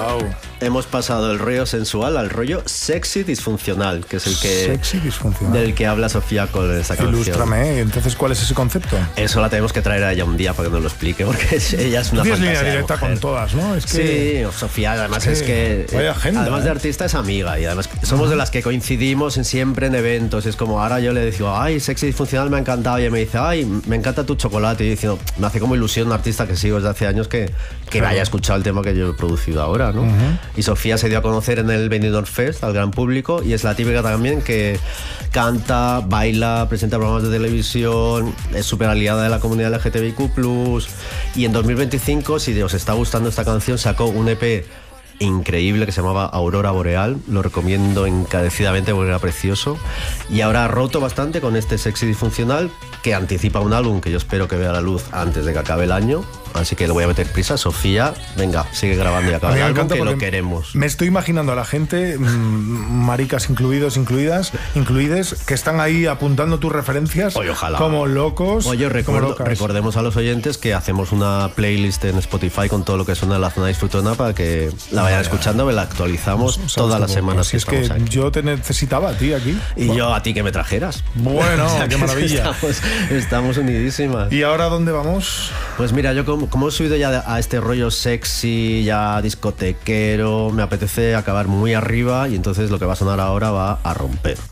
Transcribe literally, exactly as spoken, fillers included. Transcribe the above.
Wow. Hemos pasado del rollo sensual al rollo sexy disfuncional, que es el que Sexy disfuncional. del que habla Sofía con esta canción. Ilústrame, entonces, ¿cuál es ese concepto? Eso la tenemos que traer a ella un día para que nos lo explique, porque ella es una Tienes línea fantasía de directa mujer. con todas, ¿no? Es que... Sí, Sofía, además es es que que, vaya agenda, además ¿eh? de artista es amiga y además somos de las que coincidimos en siempre en eventos. Es como ahora yo le digo, ay, sexy disfuncional me ha encantado, y ella me dice, ay, me encanta tu chocolate, y diciendo, me hace como ilusión un artista que sigo desde hace años que, que Claro. haya escuchado el tema que yo he producido ahora, ¿no? Ujú. Y Sofía se dio a conocer en el Benidorm Fest al gran público y es la típica también que canta, baila, presenta programas de televisión, es súper aliada de la comunidad L G T B I Q plus, y en dos mil veinticinco, si os está gustando esta canción, sacó un E P increíble que se llamaba Aurora Boreal, lo recomiendo encarecidamente porque era precioso, y ahora ha roto bastante con este Sexy Disfuncional que anticipa un álbum que yo espero que vea la luz antes de que acabe el año, así que le voy a meter prisa. Sofía, venga, sigue grabando y A acaba mí el me álbum, encanta que porque lo queremos. Me estoy imaginando a la gente, mmm, maricas incluidos, incluidas, incluides, que están ahí apuntando tus referencias. Oye, ojalá. Como locos. Oye, como recuerdo- locas. recordemos a los oyentes que hacemos una playlist en Spotify con todo lo que suena en la zona disfrutona para que la vayan escuchando, que la actualizamos ¿Sabes todas las cómo? semanas Si que es que estamos aquí. yo te necesitaba a ti aquí. Y yo a ti que me trajeras. Bueno, O sea, qué que maravilla. Estamos, estamos unidísimas. ¿Y ahora dónde vamos? Pues mira, yo como, como he subido ya a este rollo sexy, ya discotequero, me apetece acabar muy arriba y entonces lo que va a sonar ahora va a romper.